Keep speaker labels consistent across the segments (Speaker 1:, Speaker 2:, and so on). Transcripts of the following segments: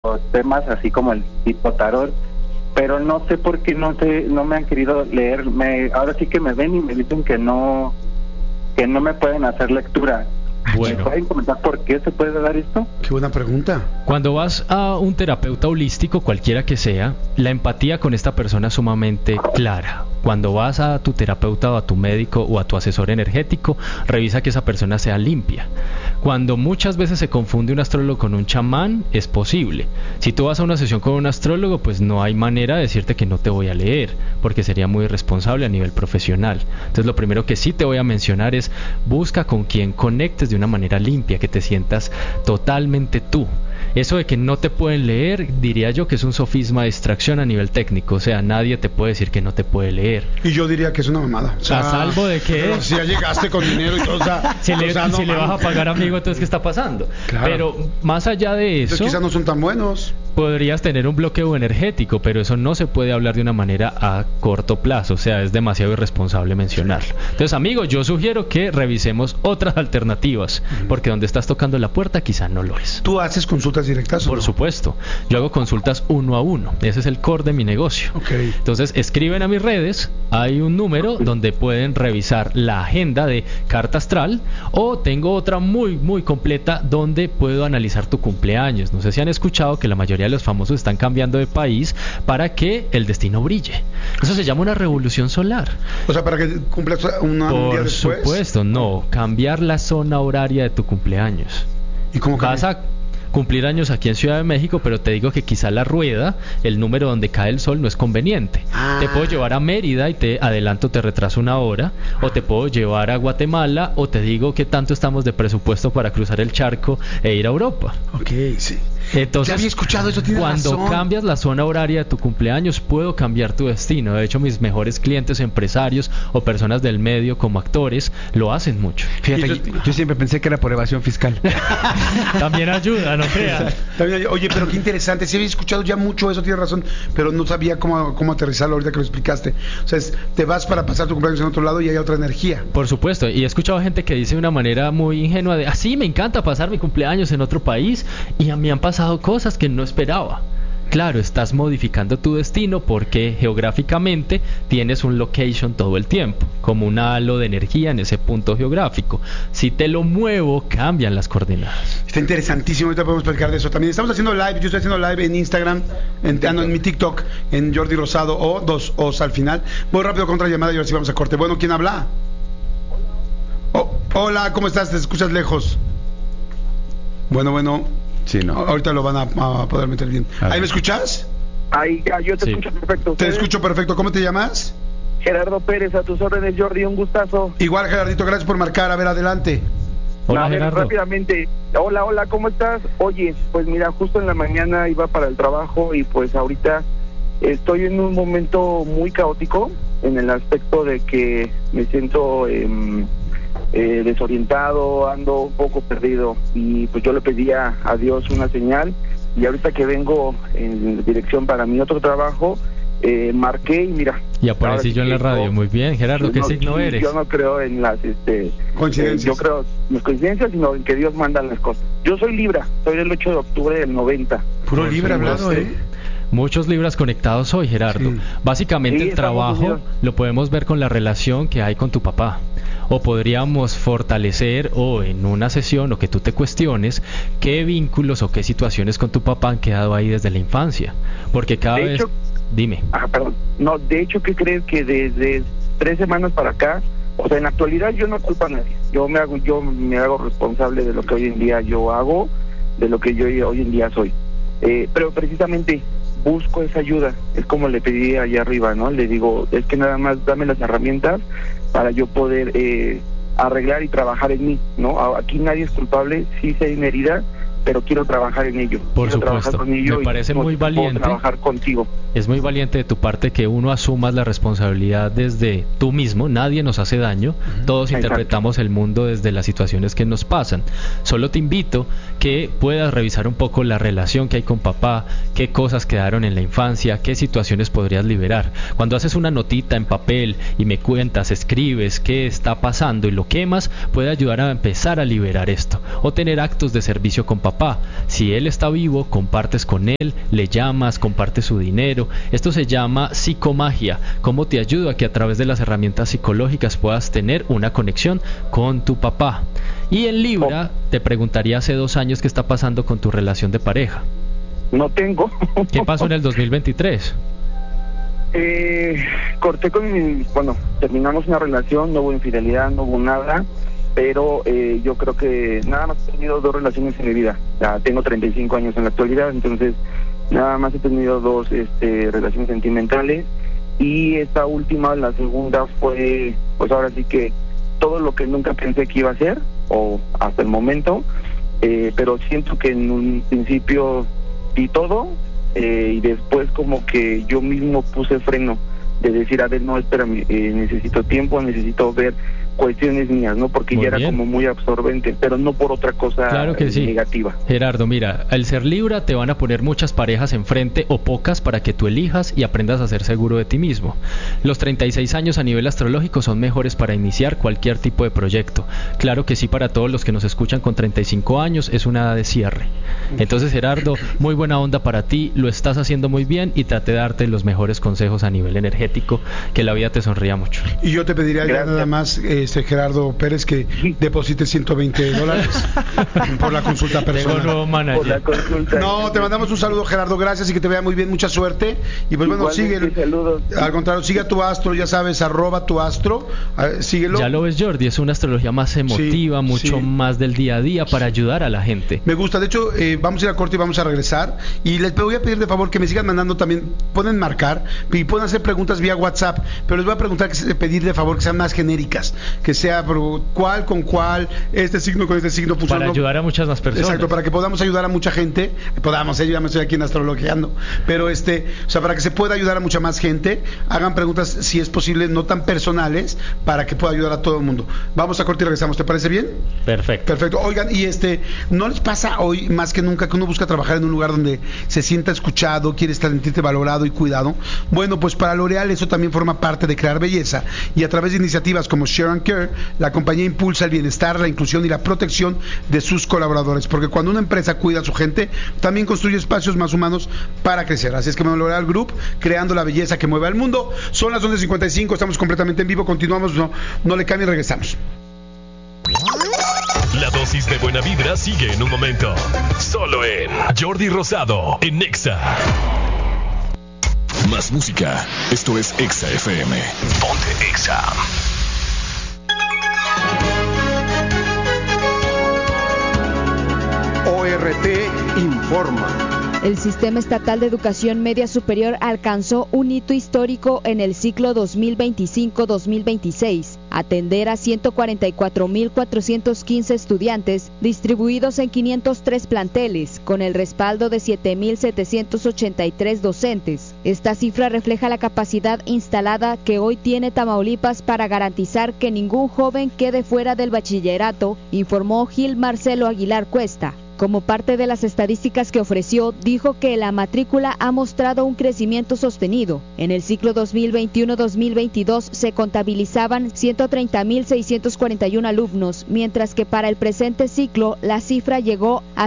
Speaker 1: temas así como el tipo tarot, pero no sé por qué no me han querido leer. Ahora sí que me ven y me dicen que no me pueden hacer lectura.
Speaker 2: Bueno.
Speaker 1: ¿Me pueden comentar por qué se puede dar esto?
Speaker 3: Qué buena pregunta.
Speaker 2: Cuando vas a un terapeuta holístico, cualquiera que sea, la empatía con esta persona es sumamente clara. Cuando vas a tu terapeuta o a tu médico o a tu asesor energético, revisa que esa persona sea limpia. Cuando muchas veces se confunde un astrólogo con un chamán, es posible. Si tú vas a una sesión con un astrólogo, pues no hay manera de decirte que no te voy a leer, porque sería muy irresponsable a nivel profesional. Entonces lo primero que sí te voy a mencionar es busca con quien conectes de una manera limpia, que te sientas totalmente tú. Eso de que no te pueden leer, diría yo que es un sofisma de distracción a nivel técnico. O sea, nadie te puede decir que no te puede leer.
Speaker 3: Y yo diría que es una mamada. O sea,
Speaker 2: ¿a salvo de qué?
Speaker 3: Si ya llegaste con dinero y todo, o sea...
Speaker 2: Si le vas a pagar, amigo, entonces ¿qué está pasando?
Speaker 3: Claro.
Speaker 2: Pero más allá de eso...
Speaker 3: Entonces quizás no son tan buenos.
Speaker 2: Podrías tener un bloqueo energético, pero eso no se puede hablar de una manera a corto plazo. O sea, es demasiado irresponsable mencionarlo. Entonces, amigo, yo sugiero que revisemos otras alternativas, porque donde estás tocando la puerta quizá no lo es.
Speaker 3: ¿Tú haces consultas directas o
Speaker 2: Por
Speaker 3: no?
Speaker 2: supuesto. Yo hago consultas 1 a 1. Ese es el core de mi negocio.
Speaker 3: Okay.
Speaker 2: Entonces, escriben a mis redes. Hay un número donde pueden revisar la agenda de carta astral, o tengo otra muy, muy completa donde puedo analizar tu cumpleaños. No sé si han escuchado que la mayoría de los famosos están cambiando de país para que el destino brille. Eso se llama una revolución solar.
Speaker 3: O sea, para que cumplas un día después.
Speaker 2: Por supuesto, no. Cambiar la zona horaria de tu cumpleaños.
Speaker 3: ¿Y cómo
Speaker 2: Vas
Speaker 3: cambia?
Speaker 2: a cumplir años aquí en Ciudad de México, pero te digo que quizá la rueda, el número donde cae el sol, no es conveniente. Te puedo llevar a Mérida y te adelanto, te retraso 1 hora, o te puedo llevar a Guatemala, o te digo que tanto estamos de presupuesto para cruzar el charco e ir a Europa.
Speaker 3: Ok, sí.
Speaker 2: Entonces,
Speaker 3: Ya había escuchado eso, tienes
Speaker 2: cuando
Speaker 3: razón.
Speaker 2: cambias la zona horaria de tu cumpleaños, puedo cambiar tu destino. De hecho, mis mejores clientes, empresarios o personas del medio como actores, lo hacen mucho.
Speaker 4: Fíjate, yo siempre pensé que era por evasión fiscal.
Speaker 2: También ayuda, no creas.
Speaker 3: También, oye, pero qué interesante. Sí había escuchado ya mucho eso, tienes razón, pero no sabía cómo aterrizarlo ahorita que lo explicaste. O sea, te vas para pasar tu cumpleaños en otro lado y hay otra energía.
Speaker 2: Por supuesto, y he escuchado gente que dice de una manera muy ingenua de, sí, me encanta pasar mi cumpleaños en otro país, y a mí han pasado cosas que no esperaba. Claro, estás modificando tu destino porque geográficamente tienes un location todo el tiempo, como un halo de energía en ese punto geográfico. Si te lo muevo, cambian las coordenadas.
Speaker 3: Está interesantísimo, ahorita podemos platicar de eso. También estamos haciendo live, yo estoy haciendo live en Instagram, en mi TikTok, en Jordi Rosado, o 2 O's al final. Voy rápido con otra llamada y ahora sí vamos a corte. Bueno, ¿quién habla? Hola, ¿cómo estás? ¿Te escuchas lejos? Bueno.
Speaker 4: Sí, no.
Speaker 3: Ahorita lo van a poder meter bien. ¿Ahí me escuchas?
Speaker 5: Ahí ya, yo te
Speaker 2: Sí.
Speaker 5: escucho perfecto.
Speaker 3: Te escucho perfecto. ¿Cómo te llamas?
Speaker 5: Gerardo Pérez, a tus órdenes, Jordi, un gustazo.
Speaker 3: Igual, Gerardito, gracias por marcar. A ver, adelante.
Speaker 2: Hola,
Speaker 5: A ver,
Speaker 2: Gerardo.
Speaker 5: rápidamente. Hola, ¿cómo estás? Oye, pues mira, justo en la mañana iba para el trabajo y pues ahorita estoy en un momento muy caótico en el aspecto de que me siento desorientado, ando un poco perdido y pues yo le pedía a Dios una señal y ahorita que vengo en dirección para mi otro trabajo, marqué y mira.
Speaker 2: Y aparecí
Speaker 5: ahora
Speaker 2: yo en la
Speaker 5: sí
Speaker 2: radio. Muy bien, Gerardo, ¿qué signo
Speaker 5: sí,
Speaker 2: eres?
Speaker 5: Yo no creo en las
Speaker 3: Coincidencias.
Speaker 5: yo creo en las coincidencias, sino en que Dios manda las cosas. Yo soy Libra, soy del 8 de octubre del 90.
Speaker 3: Puro
Speaker 2: Por
Speaker 3: libre hablado,
Speaker 2: supuesto. Muchos libras conectados hoy, Gerardo.
Speaker 3: Sí.
Speaker 2: Básicamente
Speaker 5: Sí,
Speaker 2: el
Speaker 5: estamos
Speaker 2: trabajo
Speaker 5: unidos.
Speaker 2: lo podemos ver con la relación que hay con tu papá. O podríamos fortalecer, o en una sesión, o que tú te cuestiones qué vínculos o qué situaciones con tu papá han quedado ahí desde la infancia. Porque cada
Speaker 5: De
Speaker 2: vez...
Speaker 5: hecho-
Speaker 2: Dime.
Speaker 5: Perdón. No, de hecho, ¿qué crees? Que desde 3 semanas para acá, o sea, en la actualidad yo no culpo a nadie. Yo me hago responsable de lo que hoy en día yo hago, de lo que yo hoy en día soy. Pero precisamente busco esa ayuda. Es como le pedí allá arriba, ¿no? Le digo, es que nada más dame las herramientas para yo poder arreglar y trabajar en mí, ¿no? Aquí nadie es culpable, sí sé una herida, pero quiero trabajar en ello.
Speaker 2: Por
Speaker 5: Quiero trabajar
Speaker 2: supuesto.
Speaker 5: con ello
Speaker 2: Me
Speaker 5: y
Speaker 2: parece
Speaker 5: no
Speaker 2: muy
Speaker 5: puedo
Speaker 2: valiente.
Speaker 5: trabajar contigo.
Speaker 2: Es muy valiente de tu parte que uno asumas la responsabilidad desde tú mismo. Nadie nos hace daño. Todos
Speaker 5: Exacto.
Speaker 2: interpretamos el mundo desde las situaciones que nos pasan. Solo te invito que puedas revisar un poco la relación que hay con papá, qué cosas quedaron en la infancia, qué situaciones podrías liberar. Cuando haces una notita en papel y me cuentas, escribes qué está pasando y lo quemas, puede ayudar a empezar a liberar esto. O tener actos de servicio con papá papá. Si él está vivo, compartes con él, le llamas, compartes su dinero. Esto se llama psicomagia. ¿Cómo te ayuda a que a través de las herramientas psicológicas puedas tener una conexión con tu papá? Y en Libra, te preguntaría hace 2 años qué está pasando con tu relación de pareja.
Speaker 5: No tengo.
Speaker 2: ¿Qué pasó en el 2023?
Speaker 5: Corté terminamos una relación, no hubo infidelidad, no hubo nada, pero yo creo que nada más he tenido 2 relaciones en mi vida. Ya tengo 35 años en la actualidad, entonces nada más he tenido 2 relaciones sentimentales, y esta última, la segunda, fue pues ahora sí que todo lo que nunca pensé que iba a ser, o hasta el momento, pero siento que en un principio di todo, y después como que yo mismo puse freno de decir, a ver, no, espérame, necesito tiempo, necesito ver cuestiones mías, ¿no? Porque
Speaker 2: Muy
Speaker 5: ya
Speaker 2: bien.
Speaker 5: era como muy absorbente, pero no por otra cosa
Speaker 2: Claro que sí.
Speaker 5: negativa.
Speaker 2: Gerardo, mira, al ser Libra te van a poner muchas parejas enfrente o pocas para que tú elijas y aprendas a ser seguro de ti mismo. Los 36 años a nivel astrológico son mejores para iniciar cualquier tipo de proyecto. Claro que sí, para todos los que nos escuchan con 35 años es una edad de cierre. Entonces, Gerardo, muy buena onda para ti, lo estás haciendo muy bien y trate de darte los mejores consejos a nivel energético, que la vida te sonría mucho.
Speaker 3: Y yo te pediría ya nada más, Gerardo Pérez, que deposites $120 por la consulta
Speaker 2: Tengo
Speaker 3: personal.
Speaker 2: nuevo
Speaker 5: Por la
Speaker 2: manager.
Speaker 5: consulta.
Speaker 3: No, te mandamos un saludo, Gerardo, gracias, y que te vea muy bien, mucha suerte. Y pues bueno,
Speaker 5: Igualmente,
Speaker 3: sigue.
Speaker 5: saludos.
Speaker 3: Al contrario, sigue a tu astro, ya sabes, @tuastro, síguelo.
Speaker 2: Ya lo ves, Jordi, es una astrología más emotiva,
Speaker 3: Sí,
Speaker 2: mucho
Speaker 3: sí.
Speaker 2: más del día a día para ayudar a la gente.
Speaker 3: Me gusta, de hecho, vamos a ir a corte y vamos a regresar. Y les voy a pedir de favor que me sigan mandando también, pueden marcar y pueden hacer preguntas vía WhatsApp, pero les voy a preguntar, pedir de favor que sean más genéricas, que sea cuál con cuál, este signo con este signo.
Speaker 2: Para ayudar a muchas más personas.
Speaker 3: Exacto, para que podamos ayudar a mucha gente, yo ya me estoy aquí en astrologiando, pero o sea, para que se pueda ayudar a mucha más gente, hagan preguntas, si es posible, no tan personales, para que pueda ayudar a todo el mundo. Vamos a corte y regresamos, ¿te parece bien?
Speaker 2: Perfecto.
Speaker 3: Perfecto. Oigan, y ¿no les pasa hoy más que nunca que uno busca trabajar en un lugar donde se sienta escuchado, quiere sentirte valorado y cuidado? Bueno, pues para L'Oréal eso también forma parte de crear belleza, y a través de iniciativas como Share and Care, la compañía impulsa el bienestar, la inclusión y la protección de sus colaboradores, porque cuando una empresa cuida a su gente, también construye espacios más humanos para crecer. Así es que L'Oréal Group, creando la belleza que mueve al mundo. Son las 11:55, estamos completamente en vivo, continuamos, no le cambien, regresamos.
Speaker 6: La dosis de buena vibra sigue en un momento. Solo en Jordi Rosado, en Nexa. Más música. Esto es Exa FM. Ponte Exa.
Speaker 7: ORT informa.
Speaker 8: El Sistema Estatal de Educación Media Superior alcanzó un hito histórico en el ciclo 2025-2026, atender a 144.415 estudiantes distribuidos en 503 planteles, con el respaldo de 7.783 docentes. Esta cifra refleja la capacidad instalada que hoy tiene Tamaulipas para garantizar que ningún joven quede fuera del bachillerato, informó Gil Marcelo Aguilar Cuesta. Como parte de las estadísticas que ofreció, dijo que la matrícula ha mostrado un crecimiento sostenido. En el ciclo 2021-2022 se contabilizaban 130.641 alumnos, mientras que para el presente ciclo la cifra llegó a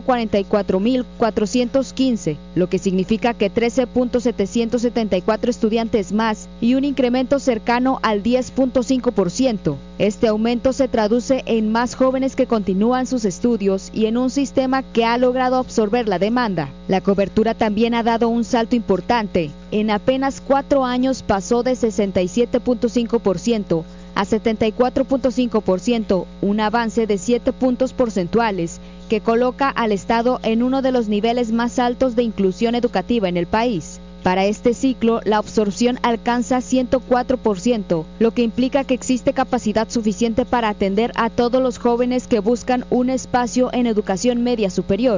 Speaker 8: 144.415, lo que significa que 13.774 estudiantes más y un incremento cercano al 10.5%. Este aumento se traduce en más jóvenes que continúan sus estudios y en un sistema que ha logrado absorber la demanda. La cobertura también ha dado un salto importante. En apenas 4 años pasó de 67.5% a 74.5%, un avance de 7 puntos porcentuales que coloca al Estado en uno de los niveles más altos de inclusión educativa en el país. Para este ciclo, la absorción alcanza 104%, lo que implica que existe capacidad suficiente para atender a todos los jóvenes que buscan un espacio en educación media superior.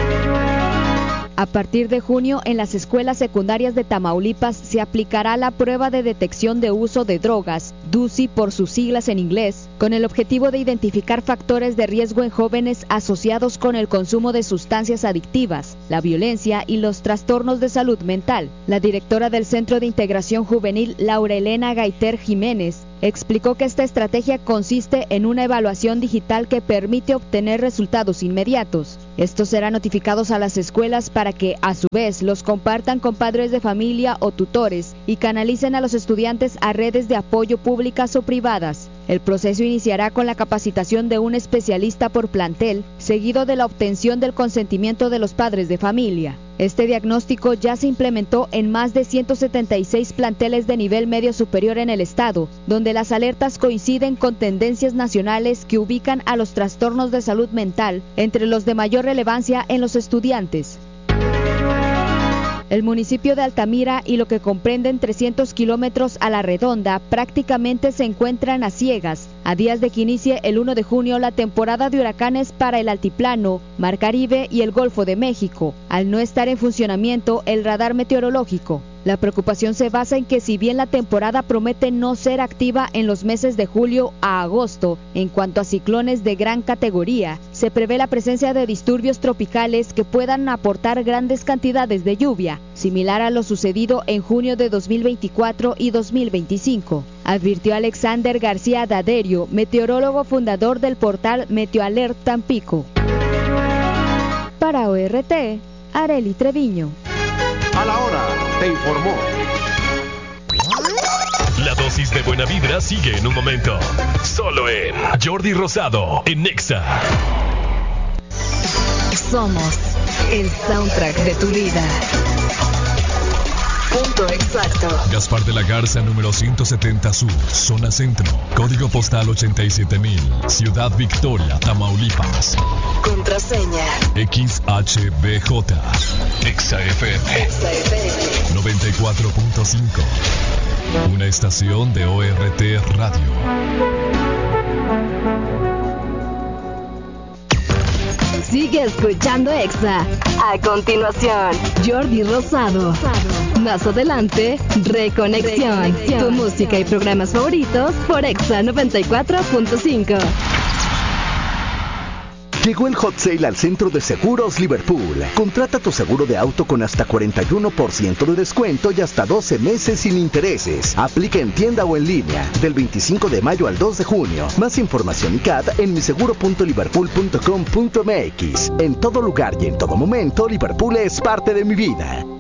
Speaker 8: A partir de junio, en las escuelas secundarias de Tamaulipas se aplicará la prueba de detección de uso de drogas, DUCI por sus siglas en inglés, con el objetivo de identificar factores de riesgo en jóvenes asociados con el consumo de sustancias adictivas, la violencia y los trastornos de salud mental. La directora del Centro de Integración Juvenil, Laura Elena Gaiter Jiménez, explicó que esta estrategia consiste en una evaluación digital que permite obtener resultados inmediatos. Estos serán notificados a las escuelas para que, a su vez, los compartan con padres de familia o tutores y canalicen a los estudiantes a redes de apoyo públicas o privadas. El proceso iniciará con la capacitación de un especialista por plantel, seguido de la obtención del consentimiento de los padres de familia. Este diagnóstico ya se implementó en más de 176 planteles de nivel medio superior en el estado, donde las alertas coinciden con tendencias nacionales que ubican a los trastornos de salud mental entre los de mayor relevancia en los estudiantes. El municipio de Altamira y lo que comprenden 300 kilómetros a la redonda prácticamente se encuentran a ciegas, a días de que inicie el 1 de junio la temporada de huracanes para el Altiplano, Mar Caribe y el Golfo de México, al no estar en funcionamiento el radar meteorológico. La preocupación se basa en que si bien la temporada promete no ser activa en los meses de julio a agosto, en cuanto a ciclones de gran categoría, se prevé la presencia de disturbios tropicales que puedan aportar grandes cantidades de lluvia, similar a lo sucedido en junio de 2024 y 2025. Advirtió Alexander García Daderio, meteorólogo fundador del portal Meteoalert Tampico. Para ORT, Arely Treviño.
Speaker 7: A la hora, te informó.
Speaker 6: La dosis de buena vibra sigue en un momento. Solo en Jordi Rosado, en Nexa.
Speaker 9: Somos el soundtrack de tu vida. Punto exacto.
Speaker 6: Gaspar de la Garza, número 170 Sur, zona centro. Código postal 87,000. Ciudad Victoria, Tamaulipas.
Speaker 9: Contraseña
Speaker 6: XHBJ. XFM 94.5. Una estación de ORT Radio.
Speaker 9: Sigue escuchando Exa. A continuación, Jordi Rosado. Más adelante, Reconexión. Tu música y programas favoritos por Exa 94.5.
Speaker 10: Llegó el hot sale al Centro de Seguros Liverpool. Contrata tu seguro de auto con hasta 41% de descuento y hasta 12 meses sin intereses. Aplica en tienda o en línea, del 25 de mayo al 2 de junio. Más información y CAT en miseguro.liverpool.com.mx. En todo lugar y en todo momento, Liverpool es parte de mi vida.